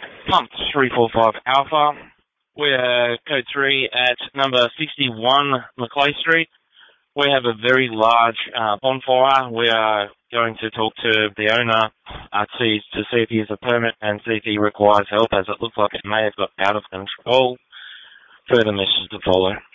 Pump 345 Alpha. We're code 3 at number 61 Macleay Street. We have a very large bonfire. We are going to talk to the owner to see if he has a permit and see if he requires help, as it looks like it may have got out of control. Further messages to follow.